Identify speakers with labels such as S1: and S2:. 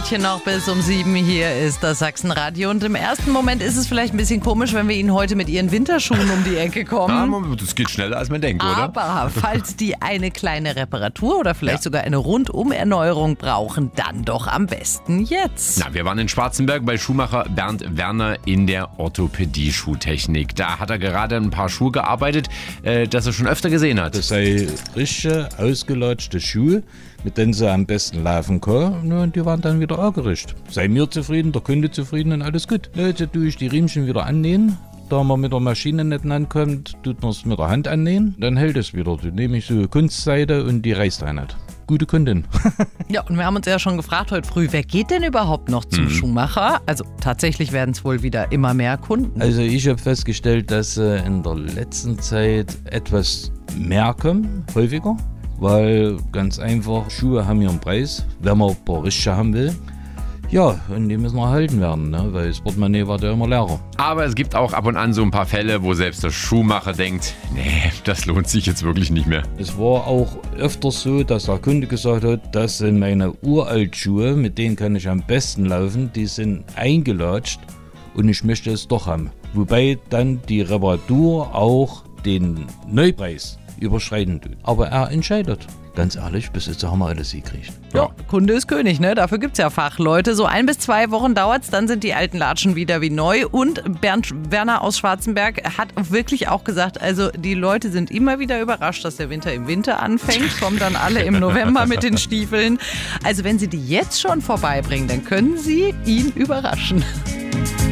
S1: Minütchen noch bis um 7. Hier ist das Sachsenradio. Und im ersten Moment ist es vielleicht ein bisschen komisch, wenn wir Ihnen heute mit Ihren Winterschuhen um die Ecke kommen.
S2: Ja, das geht schneller, als man denkt, oder?
S1: Aber falls die eine kleine Reparatur oder vielleicht sogar eine Rundum-Erneuerung brauchen, dann doch am besten jetzt.
S2: Na, wir waren in Schwarzenberg bei Schuhmacher Bernd Werner in der Orthopädie-Schuhtechnik. Da hat er gerade ein paar Schuhe gearbeitet, das er schon öfter gesehen hat.
S3: Das sei richtige, ausgelutschte Schuhe, mit denen sie am besten laufen können. Und die waren dann wieder angerichtet. Sei mir zufrieden, der Kunde zufrieden und alles gut. Jetzt tue ich die Riemchen wieder annähen. Da man mit der Maschine nicht ankommt, tut man es mit der Hand annähen. Dann hält es wieder. Dann nehme ich so Kunstseide und die reißt auch nicht. Gute Kundin.
S1: Ja, und wir haben uns ja schon gefragt heute früh, wer geht denn überhaupt noch zum Schuhmacher? Also tatsächlich werden es wohl wieder immer mehr Kunden.
S3: Also ich habe festgestellt, dass in der letzten Zeit etwas mehr kommen, häufiger. Weil ganz einfach, Schuhe haben ihren Preis, wenn man ein paar richtige haben will. Ja, und die müssen erhalten werden, ne? Weil das Portemonnaie wird ja immer leerer.
S2: Aber es gibt auch ab und an so ein paar Fälle, wo selbst der Schuhmacher denkt, nee, das lohnt sich jetzt wirklich nicht mehr.
S3: Es war auch öfters so, dass der Kunde gesagt hat, das sind meine Uraltschuhe, mit denen kann ich am besten laufen, die sind eingelatscht und ich möchte es doch haben. Wobei dann die Reparatur auch den Neupreis überschreiten tut. Aber er entscheidet. Ganz ehrlich, bis jetzt haben wir alles gekriegt.
S1: Ja, Kunde ist König, ne? Dafür gibt's ja Fachleute. So 1 bis 2 Wochen dauert's, dann sind die alten Latschen wieder wie neu. Und Bernd Werner aus Schwarzenberg hat wirklich auch gesagt, also die Leute sind immer wieder überrascht, dass der Winter im Winter anfängt. Kommen dann alle im November mit den Stiefeln. Also wenn Sie die jetzt schon vorbeibringen, dann können Sie ihn überraschen.